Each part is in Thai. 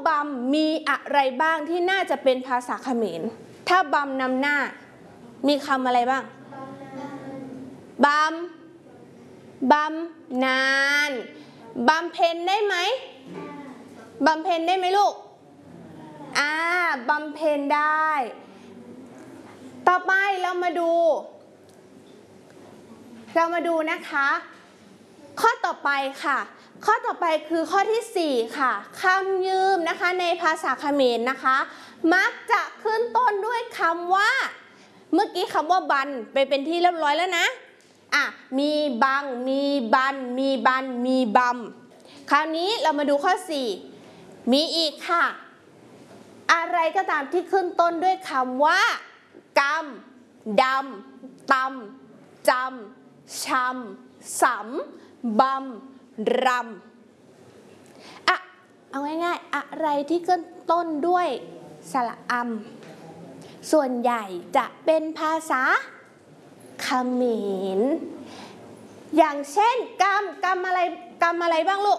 บัมมีอะไรบ้างที่น่าจะเป็นภาษาเขมรถ้าบัมนำหน้ามีคำอะไรบ้างบัมนานบำเพ็ญได้ไหมบำเพ็ญได้ไหมลูกบำเพ็ญได้ต่อไปเรามาดูนะคะข้อต่อไปค่ะข้อต่อไปคือข้อที่4ค่ะคำยืมนะคะในภาษาเขมรนะคะมักจะขึ้นต้นด้วยคำว่าเมื่อกี้คำว่าบันไปเป็นที่เรียบร้อยแล้วนะมีบังมีบันมีบันมีบัมคราวนี้เรามาดูข้อ4มีอีกค่ะอะไรก็ตามที่ขึ้นต้นด้วยคำว่ากำดำตำจำชำสำบำรำเอาง่ายๆอะไรที่ขึ้นต้นด้วยสระอำส่วนใหญ่จะเป็นภาษาเขมรอย่างเช่นกำอะไรบ้างลูก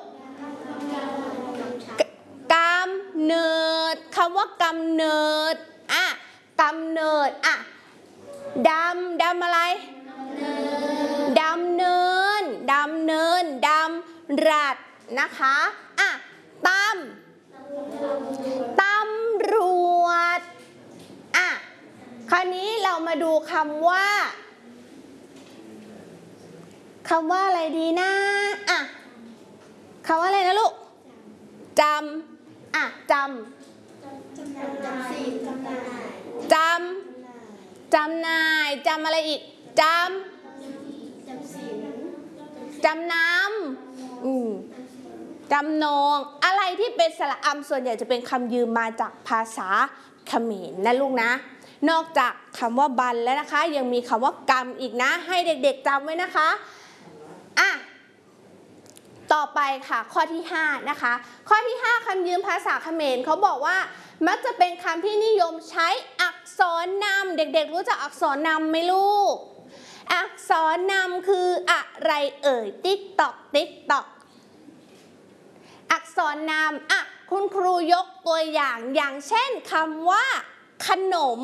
กำเนิดคำว่ากำเนิดกำเนิดดำอะไรดำเนินดำรัดนะคะตำรวจคราวนี้เรามาดูคำว่าอะไรดีนะคำว่าอะไรนะลูกจำจำนายจำอะไรอีกจำน้ำจำนองอะไรที่เป็นสระอำส่วนใหญ่จะเป็นคำยืมมาจากภาษาเขมรนะลูกนะนอกจากคำว่าบันแล้วนะคะยังมีคำว่ากำอีกนะให้เด็กๆจำไว้นะคะต่อไปค่ะข้อที่5นะคะข้อที่5คำยืมภาษาเขมรเขาบอกว่ามักจะเป็นคำที่นิยมใช้อักษรนำเด็กๆรู้จักอักษรนำไหมลูกอักษรนำคืออะไรเอ่ยติ๊กตอกอักษรนำคุณครูยกตัวอย่างเช่นคำว่าขนม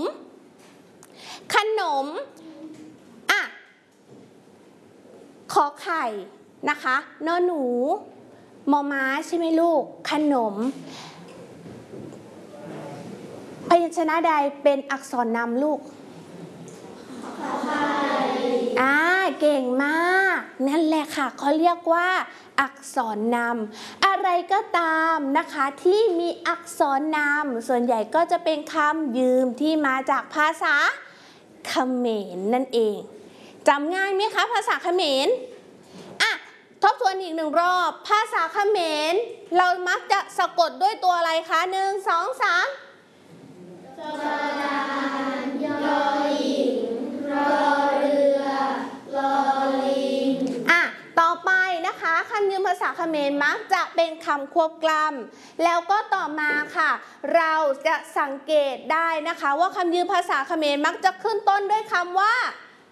ขอไข่นะคะนอหนูมอม้าใช่ไหมลูกขนมพยัญชนะใดเป็นอักษรนำลูกเก่งมากนั่นแหละค่ะเขาเรียกว่าอักษรนำอะไรก็ตามนะคะที่มีอักษรนำส่วนใหญ่ก็จะเป็นคำยืมที่มาจากภาษาเขมรนั่นเองจำง่ายไหมคะภาษาเขมรทบทวนอีก1 รอบภาษาเขมรเรามักจะสะกดด้วยตัวอะไรคะ1 2 3จอจานยอหญิงรอเรือลอลิงต่อไปนะคะคำยืมภาษาเขมรมักจะเป็นคำควบกล้ำแล้วก็ต่อมาค่ะเราจะสังเกตได้นะคะว่าคำยืมภาษาเขมรมักจะขึ้นต้นด้วยคำว่า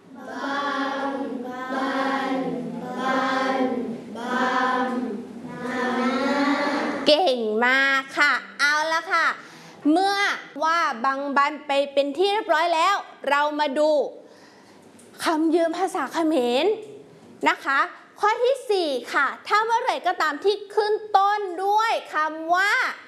เก่งมากค่ะเอาละค่ะเมื่อว่าบังบันไปเป็นที่เรียบร้อยแล้วเรามาดูคำยืมภาษาเขมรนะคะข้อที่4ค่ะถ้าเมื่อไหร่ก็ตามที่ขึ้นต้นด้วยคำว่า